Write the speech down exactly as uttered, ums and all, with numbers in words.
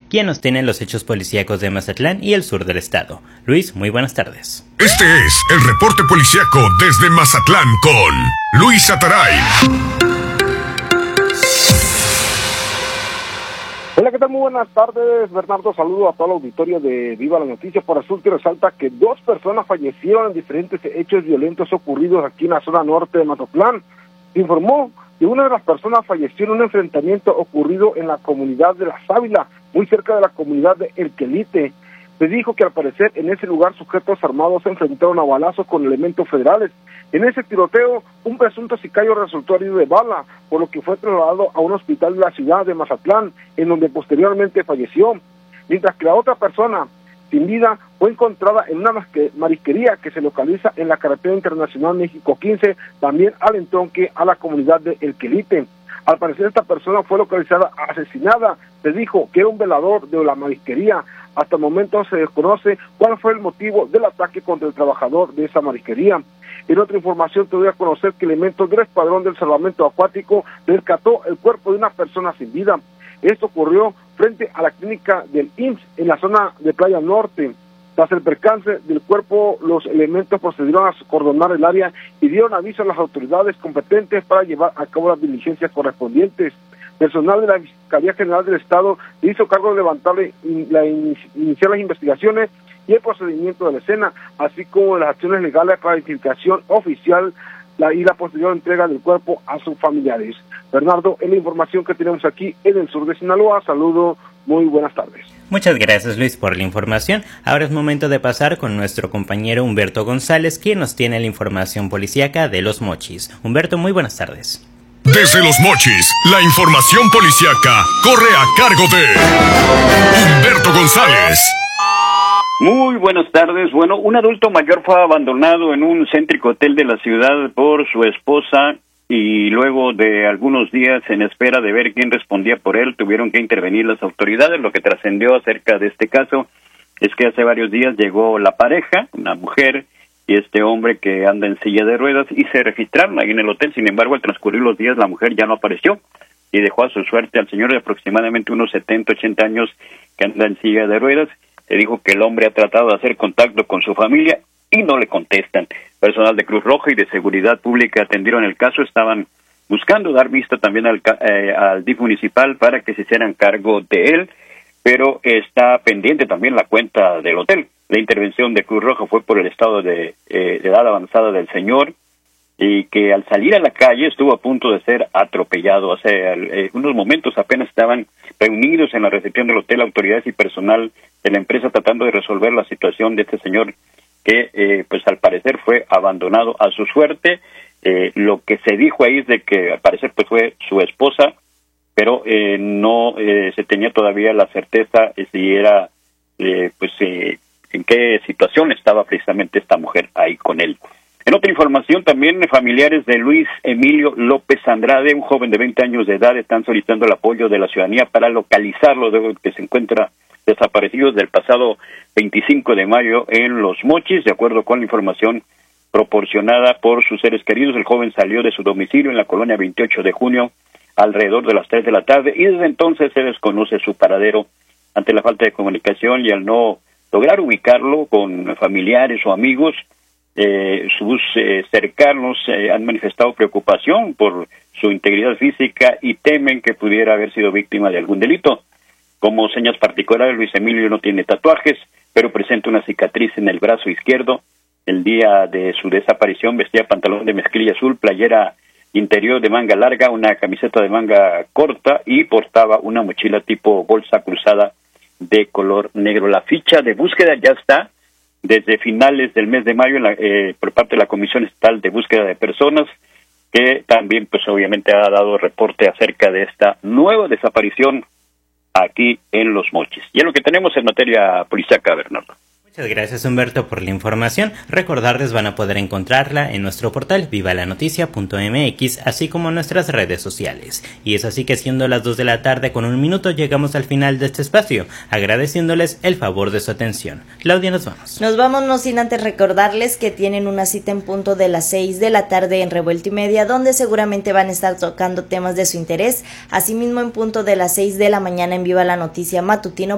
quien nos tiene los hechos policíacos de Mazatlán y el sur del estado. Luis, muy buenas tardes. Este es el reporte policíaco desde Mazatlán con Luis Ataray. Hola, ¿qué tal? Muy buenas tardes, Bernardo. Saludo a todo el auditorio de Viva la Noticia. Por resulta y resalta que dos personas fallecieron en diferentes hechos violentos ocurridos aquí en la zona norte de Mazatlán. Se informó que una de las personas falleció en un enfrentamiento ocurrido en la comunidad de La Sábila, muy cerca de la comunidad de El Quelite. Se dijo que al parecer en ese lugar sujetos armados se enfrentaron a balazos con elementos federales. En ese tiroteo, un presunto sicario resultó herido de bala, por lo que fue trasladado a un hospital de la ciudad de Mazatlán, en donde posteriormente falleció. Mientras que la otra persona, sin vida, fue encontrada en una marisquería que se localiza en la carretera internacional México quince, también al entronque a la comunidad de El Quelite. Al parecer esta persona fue localizada asesinada. Se dijo que era un velador de la marisquería. Hasta el momento se desconoce cuál fue el motivo del ataque contra el trabajador de esa marisquería. En otra información te doy a conocer que elementos del Escuadrón del Salvamento Acuático rescató el cuerpo de una persona sin vida. Esto ocurrió frente a la clínica del I M S S en la zona de Playa Norte. Tras el percance del cuerpo, los elementos procedieron a acordonar el área y dieron aviso a las autoridades competentes para llevar a cabo las diligencias correspondientes. Personal de la Fiscalía General del Estado hizo cargo de levantarle la iniciar las investigaciones y el procedimiento de la escena, así como de las acciones legales para la identificación oficial la, y la posterior entrega del cuerpo a sus familiares. Bernardo, es la información que tenemos aquí en el sur de Sinaloa. Saludo, muy buenas tardes. Muchas gracias, Luis, por la información. Ahora es momento de pasar con nuestro compañero Humberto González, quien nos tiene la información policíaca de Los Mochis. Humberto, muy buenas tardes. Desde Los Mochis, la información policíaca corre a cargo de Humberto González. Muy buenas tardes. Bueno, un adulto mayor fue abandonado en un céntrico hotel de la ciudad por su esposa y luego de algunos días en espera de ver quién respondía por él, tuvieron que intervenir las autoridades. Lo que trascendió acerca de este caso es que hace varios días llegó la pareja, una mujer y este hombre que anda en silla de ruedas, y se registraron ahí en el hotel. Sin embargo, al transcurrir los días la mujer ya no apareció y dejó a su suerte al señor de aproximadamente unos setenta, ochenta años que anda en silla de ruedas. Se dijo que el hombre ha tratado de hacer contacto con su familia y no le contestan. Personal de Cruz Roja y de Seguridad Pública atendieron el caso, estaban buscando dar vista también al, eh, al D I F municipal para que se hicieran cargo de él, pero está pendiente también la cuenta del hotel. La intervención de Cruz Roja fue por el estado de, eh, de edad avanzada del señor, y que al salir a la calle estuvo a punto de ser atropellado. Hace eh, unos momentos apenas estaban reunidos en la recepción del hotel autoridades y personal de la empresa tratando de resolver la situación de este señor que eh, pues al parecer fue abandonado a su suerte. Eh, lo que se dijo ahí es de que al parecer pues fue su esposa, pero eh, no eh, se tenía todavía la certeza de si era eh, pues eh, en qué situación estaba precisamente esta mujer ahí con él. En otra información, también familiares de Luis Emilio López Andrade, un joven de veinte años de edad, están solicitando el apoyo de la ciudadanía para localizarlo, de que se encuentra desaparecido desde el pasado veinticinco de mayo en Los Mochis. De acuerdo con la información proporcionada por sus seres queridos, el joven salió de su domicilio en la colonia veintiocho de junio alrededor de las tres de la tarde y desde entonces se desconoce su paradero. Ante la falta de comunicación y al no lograr ubicarlo con familiares o amigos, Eh, sus eh, cercanos eh, han manifestado preocupación por su integridad física y temen que pudiera haber sido víctima de algún delito. Como señas particulares, Luis Emilio no tiene tatuajes, pero presenta una cicatriz en el brazo izquierdo. El día de su desaparición vestía pantalón de mezclilla azul, playera interior de manga larga, una camiseta de manga corta y portaba una mochila tipo bolsa cruzada de color negro. La ficha de búsqueda ya está desde finales del mes de mayo en la, eh, por parte de la Comisión Estatal de Búsqueda de Personas, que también pues obviamente ha dado reporte acerca de esta nueva desaparición aquí en Los Mochis. Y es lo que tenemos en materia policíaca, Bernardo. Muchas gracias, Humberto, por la información. Recordarles, van a poder encontrarla en nuestro portal viva la noticia punto m x, así como en nuestras redes sociales. Y es así que siendo las dos de la tarde con un minuto, llegamos al final de este espacio, agradeciéndoles el favor de su atención. Claudia, nos vamos. Nos vamos, no sin antes recordarles que tienen una cita en punto de las seis de la tarde en Revuelta y Media, donde seguramente van a estar tocando temas de su interés. Asimismo, en punto de las seis de la mañana en Viva la Noticia Matutino,